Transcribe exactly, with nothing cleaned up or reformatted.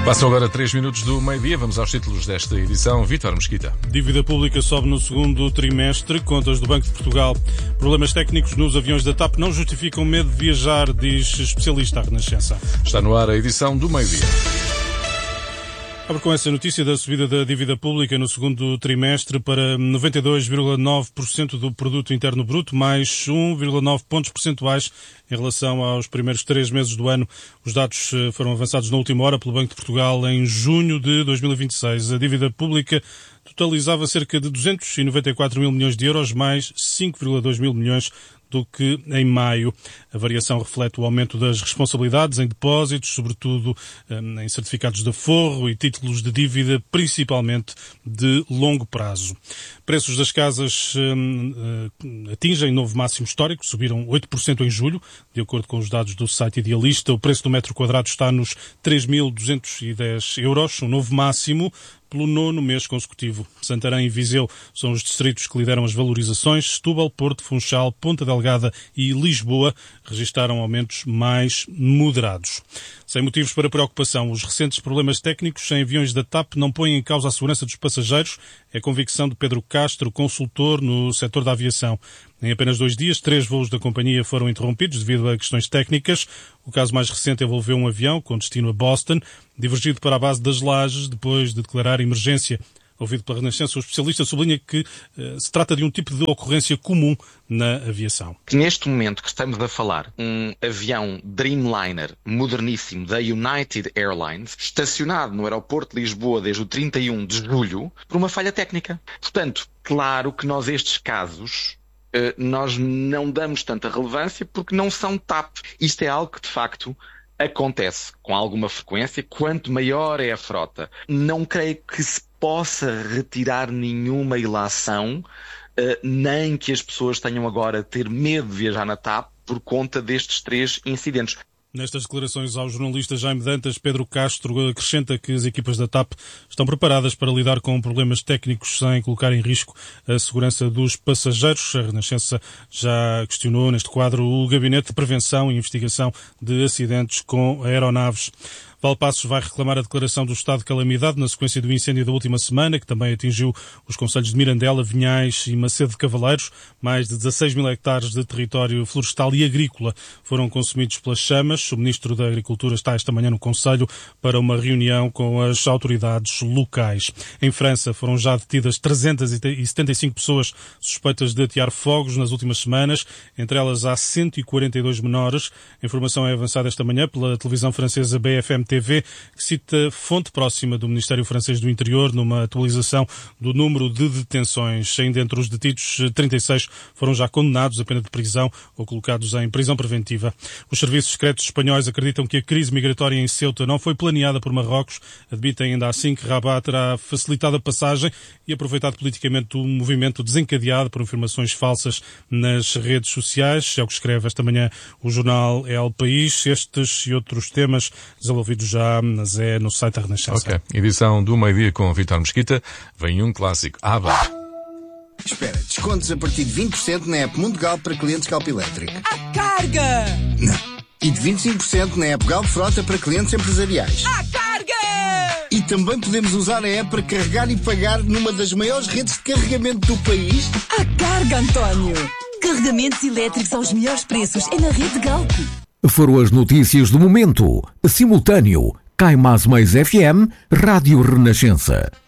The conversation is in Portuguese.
Passam agora três minutos do meio-dia. Vamos aos títulos desta edição. Vítor Mesquita. Dívida pública sobe no segundo trimestre. Contas do Banco de Portugal. Problemas técnicos nos aviões da TAP não justificam medo de viajar, diz especialista à Renascença. Está no ar a edição do meio-dia. Abre com essa notícia da subida da dívida pública no segundo trimestre para noventa e dois vírgula nove por cento do produto interno bruto, mais um vírgula nove pontos percentuais em relação aos primeiros três meses do ano. Os dados foram avançados na última hora pelo Banco de Portugal em junho de dois mil e vinte e seis. A dívida pública totalizava cerca de duzentos e noventa e quatro mil milhões de euros, mais cinco vírgula dois mil milhões do que em maio. A variação reflete o aumento das responsabilidades em depósitos, sobretudo em certificados de aforro e títulos de dívida, principalmente de longo prazo. Preços das casas hum, atingem novo máximo histórico, subiram oito por cento em julho, de acordo com os dados do site Idealista. O preço do metro quadrado está nos três mil duzentos e dez euros, um novo máximo pelo nono mês consecutivo. Santarém e Viseu são os distritos que lideram as valorizações. Setúbal, Porto, Funchal, Ponta Delgada e Lisboa registaram aumentos mais moderados. Sem motivos para preocupação, os recentes problemas técnicos em aviões da TAP não põem em causa a segurança dos passageiros. É a convicção de Pedro Castro, consultor no setor da aviação. Em apenas dois dias, três voos da companhia foram interrompidos devido a questões técnicas. O caso mais recente envolveu um avião com destino a Boston, divergido para a base das Lajes depois de declarar emergência. Ouvido pela Renascença, o especialista sublinha que uh, se trata de um tipo de ocorrência comum na aviação. Neste momento que estamos a falar, um avião Dreamliner moderníssimo da United Airlines, estacionado no aeroporto de Lisboa desde o trinta e um de julho, por uma falha técnica. Portanto, claro que nós estes casos uh, nós não damos tanta relevância porque não são TAP. Isto é algo que, de facto, acontece com alguma frequência. Quanto maior é a frota, não creio que se possa retirar nenhuma ilação, uh, nem que as pessoas tenham agora de ter medo de viajar na TAP por conta destes três incidentes. Nestas declarações ao jornalista Jaime Dantas, Pedro Castro acrescenta que as equipas da TAP estão preparadas para lidar com problemas técnicos sem colocar em risco a segurança dos passageiros. A Renascença já questionou neste quadro o Gabinete de Prevenção e Investigação de Acidentes com Aeronaves. Valpassos vai reclamar a declaração do estado de calamidade na sequência do incêndio da última semana, que também atingiu os concelhos de Mirandela, Vinhais e Macedo de Cavaleiros. Mais de dezasseis mil hectares de território florestal e agrícola foram consumidos pelas chamas. O Ministro da Agricultura está esta manhã no Conselho para uma reunião com as autoridades locais. Em França foram já detidas trezentas e setenta e cinco pessoas suspeitas de atear fogos nas últimas semanas. Entre elas há cento e quarenta e dois menores. A informação é avançada esta manhã pela televisão francesa B F M T V, que cita fonte próxima do Ministério Francês do Interior numa atualização do número de detenções. Ainda entre os detidos, trinta e seis foram já condenados a pena de prisão ou colocados em prisão preventiva. Os serviços secretos espanhóis acreditam que a crise migratória em Ceuta não foi planeada por Marrocos. Admitem ainda assim que Rabat terá facilitado a passagem e aproveitado politicamente o movimento desencadeado por informações falsas nas redes sociais. É o que escreve esta manhã o jornal El País. Estes e outros temas desenvolvidos já, mas é no site da Renascença. Ok, edição do meio-dia com Vítor Mesquita. Vem um clássico. ABBA. Espera, descontos a partir de vinte por cento na app Mundial para clientes Galp Elétrico. À carga! Não. E de vinte e cinco por cento na app Galp Frota para clientes empresariais. À carga! E também podemos usar a app para carregar e pagar numa das maiores redes de carregamento do país. À carga, António! Carregamentos elétricos aos melhores preços é na rede Galp. Foram as notícias do momento. Simultâneo. Caimás Mais F M, Rádio Renascença.